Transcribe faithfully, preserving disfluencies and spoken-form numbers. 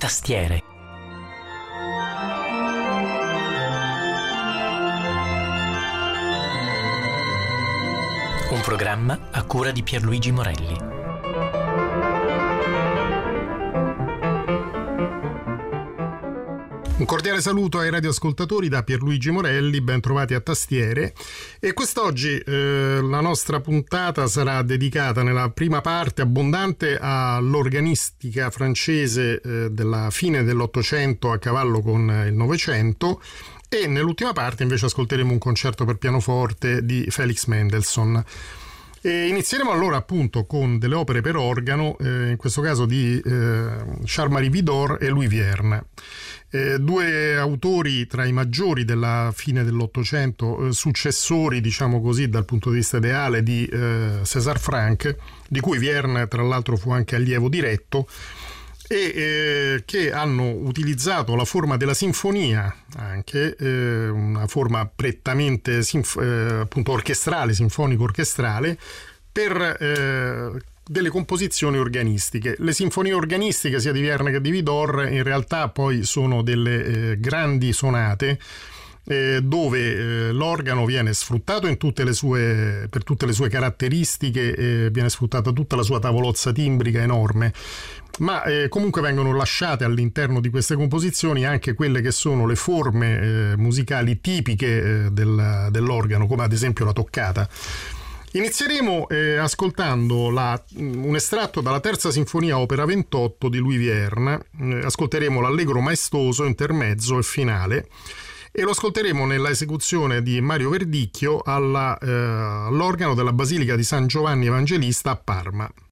tastiere. Un programma a cura di Pierluigi Morelli. Un cordiale saluto ai radioascoltatori da Pierluigi Morelli, ben trovati a Tastiere. E quest'oggi eh, la nostra puntata sarà dedicata nella prima parte abbondante all'organistica francese eh, della fine dell'Ottocento a cavallo con il Novecento, e nell'ultima parte invece ascolteremo un concerto per pianoforte di Felix Mendelssohn. E inizieremo allora appunto con delle opere per organo, eh, in questo caso di eh, Charles-Marie Widor e Louis Vierne. Eh, due autori tra i maggiori della fine dell'Ottocento, eh, successori, diciamo così, dal punto di vista ideale di eh, César Franck, di cui Vierne tra l'altro fu anche allievo diretto, e eh, che hanno utilizzato la forma della sinfonia, anche eh, una forma prettamente sinf- eh, appunto orchestrale, sinfonico-orchestrale, per eh, delle composizioni organistiche. Le sinfonie organistiche sia di Vierne che di Widor in realtà poi sono delle eh, grandi sonate eh, dove eh, l'organo viene sfruttato in tutte le sue, per tutte le sue caratteristiche, eh, viene sfruttata tutta la sua tavolozza timbrica enorme, ma eh, comunque vengono lasciate all'interno di queste composizioni anche quelle che sono le forme eh, musicali tipiche eh, del, dell'organo, come ad esempio la toccata. Inizieremo eh, ascoltando la, un estratto dalla terza sinfonia opera ventotto di Louis Vierne. Eh, ascolteremo l'allegro maestoso, intermezzo e finale, e lo ascolteremo nella esecuzione di Mario Verdicchio alla, eh, all'organo della Basilica di San Giovanni Evangelista a Parma.